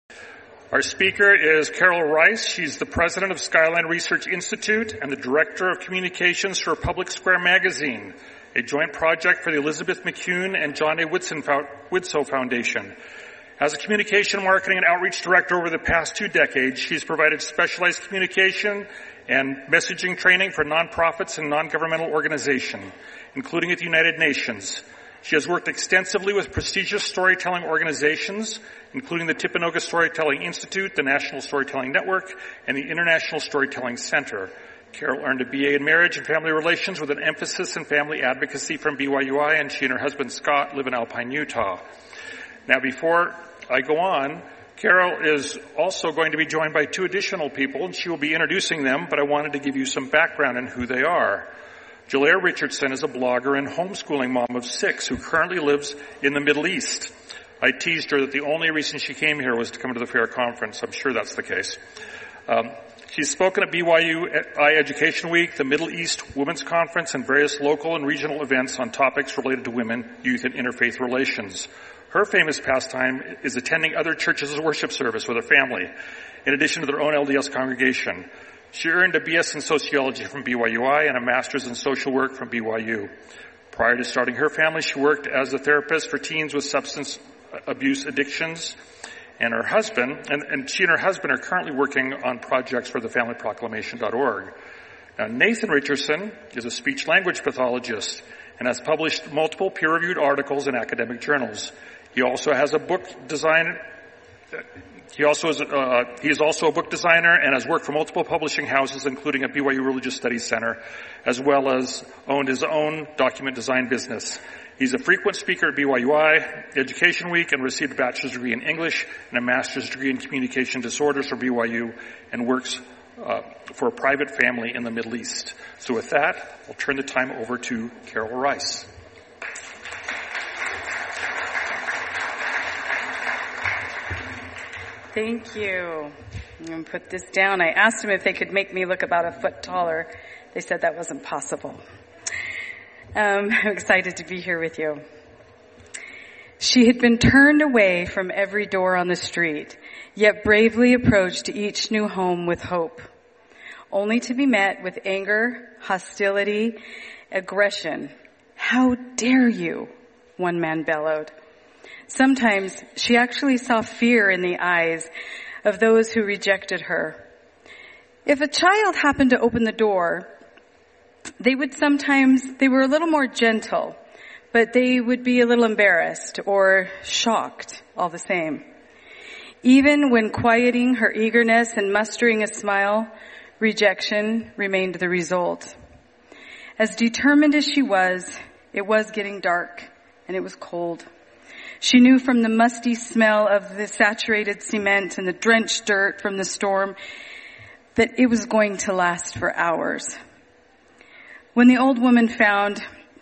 Our speaker is Carol Rice. She's the president of Skyline Research Institute and the director of communications for Public Square Magazine, a joint project for the Elizabeth McCune and John A. Widtsoe Foundation. As a communication, marketing, and outreach director over the past 2 decades, she's provided specialized communication and messaging training for nonprofits and non-governmental organizations, including at the United Nations. She has worked extensively with prestigious storytelling organizations, including the Timpanogos Storytelling Institute, the National Storytelling Network, and the International Storytelling Center. Carol earned a BA in Marriage and Family Relations with an emphasis in family advocacy from BYUI, and she and her husband Scott live in Alpine, Utah. Now, before I go on, Carol is also going to be joined by 2 additional people, and she will be introducing them, but I wanted to give you some background on who they are. Jalaire Richardson is a blogger and homeschooling mom of 6 who currently lives in the Middle East. I teased her that the only reason she came here was to come to the FAIR conference. I'm sure that's the case. She's spoken at BYU Education Week, the Middle East Women's Conference, and various local and regional events on topics related to women, youth, and interfaith relations. Her famous pastime is attending other churches' worship service with her family, in addition to their own LDS congregation. She earned a BS in sociology from BYUI and a master's in social work from BYU. Prior to starting her family, she worked as a therapist for teens with substance abuse addictions. And her husband, and she and her husband are currently working on projects for thefamilyproclamation.org. Now, Nathan Richardson is a speech-language pathologist and has published multiple peer-reviewed articles in academic journals. He also has a book design. He is also a book designer and has worked for multiple publishing houses, including at BYU Religious Studies Center, as well as owned his own document design business. He's a frequent speaker at BYUI Education Week and received a bachelor's degree in English and a master's degree in communication disorders from BYU, and works for a private family in the Middle East. So with that, I'll turn the time over to Carol Rice. Thank you. I'm going to put this down. I asked them if they could make me look about a foot taller. They said that wasn't possible. I'm excited to be here with you. She had been turned away from every door on the street, yet bravely approached each new home with hope, only to be met with anger, hostility, aggression. "How dare you?" one man bellowed. Sometimes she actually saw fear in the eyes of those who rejected her. If a child happened to open the door, they were a little more gentle, but they would be a little embarrassed or shocked all the same. Even when quieting her eagerness and mustering a smile, rejection remained the result. As determined as she was, it was getting dark and it was cold. She knew from the musty smell of the saturated cement and the drenched dirt from the storm that it was going to last for hours. When the old woman found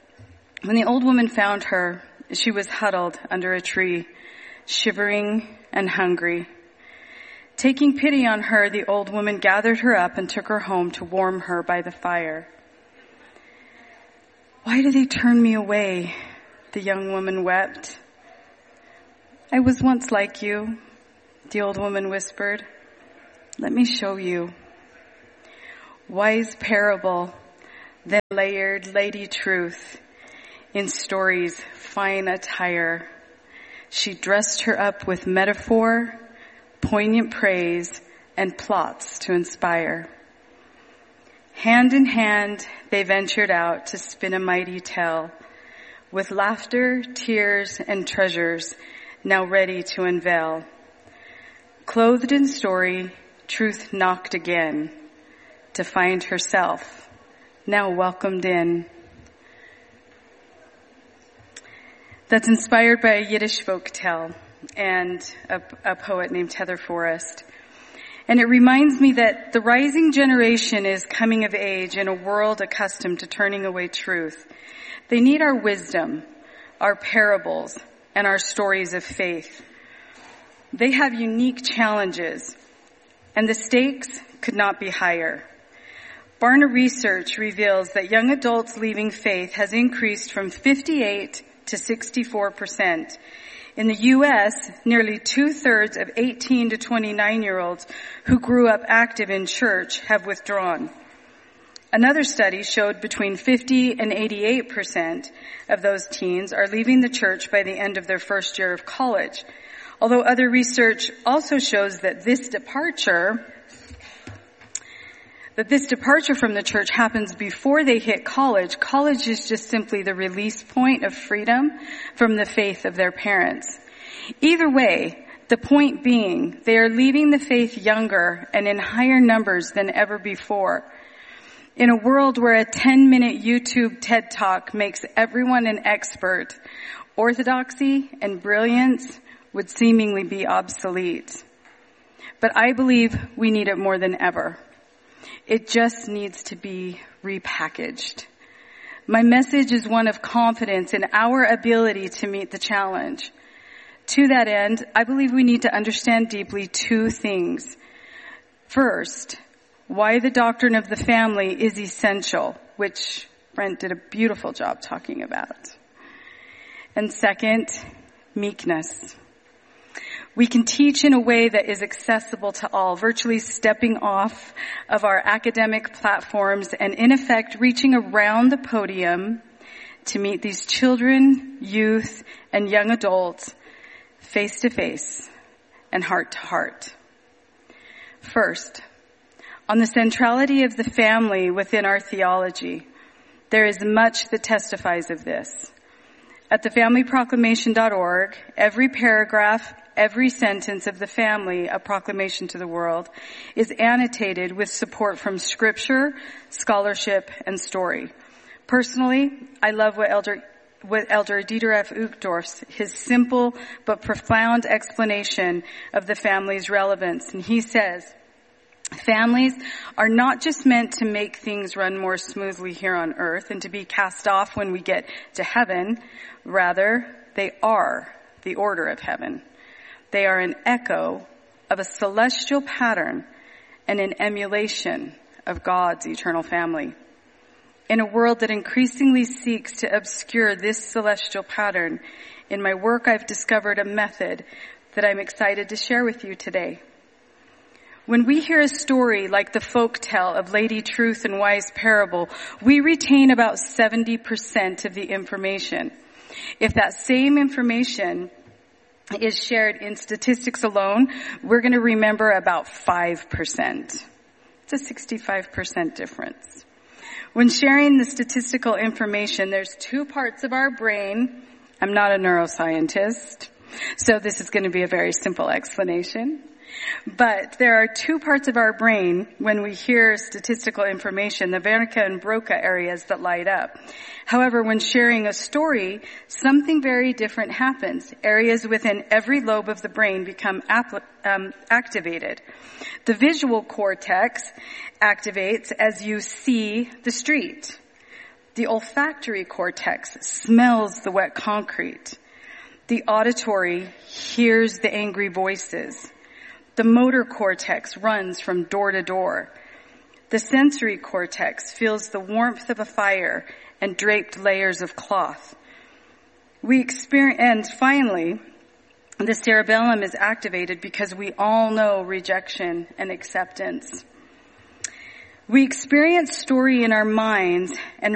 her, she was huddled under a tree, shivering and hungry. Taking pity on her, the old woman gathered her up and took her home to warm her by the fire. "Why do they turn me away?" the young woman wept. "I was once like you," the old woman whispered. "Let me show you." Wise parable, then layered lady truth in stories, fine attire. She dressed her up with metaphor, poignant praise, and plots to inspire. Hand in hand, they ventured out to spin a mighty tale, with laughter, tears, and treasures now ready to unveil. Clothed in story, truth knocked again to find herself now welcomed in. That's inspired by a Yiddish folk tale and a poet named Heather Forrest. And it reminds me that the rising generation is coming of age in a world accustomed to turning away truth. They need our wisdom, our parables, and our stories of faith. They have unique challenges, and the stakes could not be higher. Barna research reveals that young adults leaving faith has increased from 58 to 64%, In the U.S., nearly 2/3 of 18 to 29-year-olds who grew up active in church have withdrawn. Another study showed between 50 and 88% of those teens are leaving the church by the end of their first year of college. Although other research also shows that this departure from the church happens before they hit college. College is just simply the release point of freedom from the faith of their parents. Either way, the point being, they are leaving the faith younger and in higher numbers than ever before. In a world where a 10-minute YouTube TED Talk makes everyone an expert, orthodoxy and brilliance would seemingly be obsolete. But I believe we need it more than ever. It just needs to be repackaged. My message is one of confidence in our ability to meet the challenge. To that end, I believe we need to understand deeply two things. First, why the doctrine of the family is essential, which Brent did a beautiful job talking about. And second, meekness. We can teach in a way that is accessible to all, virtually stepping off of our academic platforms and in effect reaching around the podium to meet these children, youth, and young adults face to face and heart to heart. First, on the centrality of the family within our theology, there is much that testifies of this. At thefamilyproclamation.org, every paragraph, every sentence of the family, A Proclamation to the World, is annotated with support from scripture, scholarship, and story. Personally, I love what Elder Dieter F. Uchtdorf's, his simple but profound explanation of the family's relevance. And he says, families are not just meant to make things run more smoothly here on earth and to be cast off when we get to heaven. Rather, they are the order of heaven. They are an echo of a celestial pattern and an emulation of God's eternal family. In a world that increasingly seeks to obscure this celestial pattern, in my work I've discovered a method that I'm excited to share with you today. When we hear a story like the folk tale of Lady Truth and Wise Parable, we retain about 70% of the information. If that same information is shared in statistics alone, we're going to remember about 5%. It's a 65% difference. When sharing the statistical information, there's two parts of our brain. I'm not a neuroscientist, so this is going to be a very simple explanation. But there are two parts of our brain when we hear statistical information, the Wernicke and Broca areas that light up. However, when sharing a story, something very different happens. Areas within every lobe of the brain become activated. The visual cortex activates as you see the street. The olfactory cortex smells the wet concrete. The auditory hears the angry voices. The motor cortex runs from door to door. The sensory cortex feels the warmth of a fire and draped layers of cloth. And finally, the cerebellum is activated because we all know rejection and acceptance. We experience story in our minds and